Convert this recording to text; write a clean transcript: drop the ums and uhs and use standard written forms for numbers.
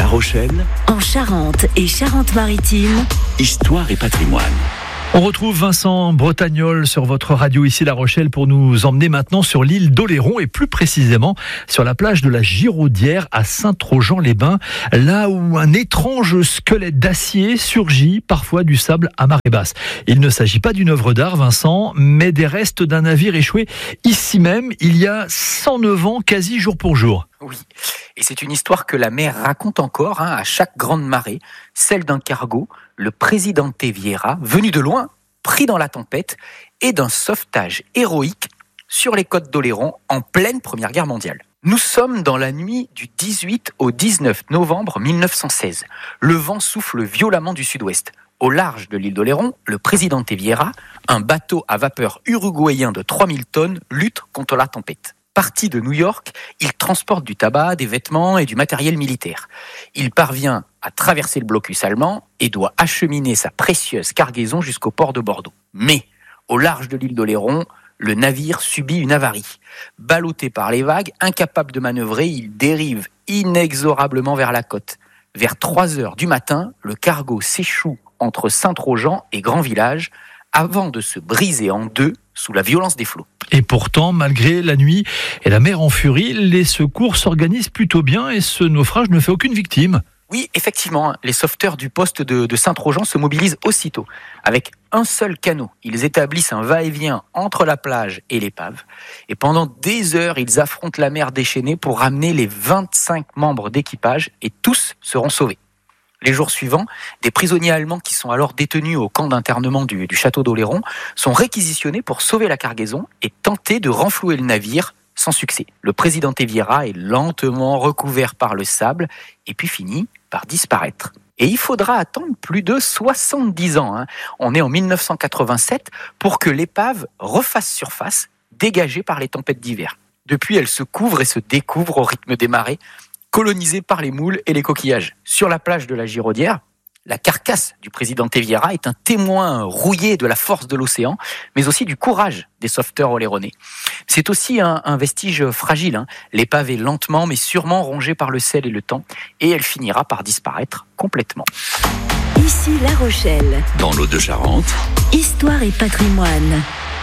La Rochelle, en Charente et Charente-Maritime, histoire et patrimoine. On retrouve Vincent Bretagnol sur votre radio ici La Rochelle pour nous emmener maintenant sur l'île d'Oléron et plus précisément sur la plage de la Giraudière à Saint-Trojan-les-Bains, là où un étrange squelette d'acier surgit parfois du sable à marée basse. Il ne s'agit pas d'une œuvre d'art, Vincent, mais des restes d'un navire échoué ici même il y a 109 ans, quasi jour pour jour. Oui, et c'est une histoire que la mer raconte encore à chaque grande marée, celle d'un cargo, le Presidente Vieira, venu de loin, pris dans la tempête, et d'un sauvetage héroïque sur les côtes d'Oléron en pleine Première Guerre mondiale. Nous sommes dans la nuit du 18 au 19 novembre 1916. Le vent souffle violemment du sud-ouest. Au large de l'île d'Oléron, le Presidente Vieira, un bateau à vapeur uruguayen de 3000 tonnes, lutte contre la tempête. Parti de New York, il transporte du tabac, des vêtements et du matériel militaire. Il parvient à traverser le blocus allemand et doit acheminer sa précieuse cargaison jusqu'au port de Bordeaux. Mais, au large de l'île d'Oléron, le navire subit une avarie. Ballotté par les vagues, incapable de manœuvrer, il dérive inexorablement vers la côte. Vers 3 heures du matin, le cargo s'échoue entre Saint-Trojan et Grand Village avant de se briser en deux sous la violence des flots. Et pourtant, malgré la nuit et la mer en furie, les secours s'organisent plutôt bien et ce naufrage ne fait aucune victime. Oui, effectivement, les sauveteurs du poste de Saint-Trojan se mobilisent aussitôt. Avec un seul canot, ils établissent un va-et-vient entre la plage et l'épave. Et pendant des heures, ils affrontent la mer déchaînée pour ramener les 25 membres d'équipage et tous seront sauvés. Les jours suivants, des prisonniers allemands qui sont alors détenus au camp d'internement du château d'Oléron sont réquisitionnés pour sauver la cargaison et tenter de renflouer le navire sans succès. Le Presidente Vieira est lentement recouvert par le sable et puis finit par disparaître. Et il faudra attendre plus de 70 ans. On est en 1987 pour que l'épave refasse surface, dégagée par les tempêtes d'hiver. Depuis, elle se couvre et se découvre au rythme des marées, colonisée par les moules et les coquillages. Sur la plage de la Giraudière, la carcasse du Presidente Vieira est un témoin rouillé de la force de l'océan, mais aussi du courage des sauveteurs oléronais. C'est aussi un vestige fragile. L'épave est lentement mais sûrement rongée par le sel et le temps, et elle finira par disparaître complètement. Ici La Rochelle, Dans l'Hauts-de-Charente, histoire et patrimoine.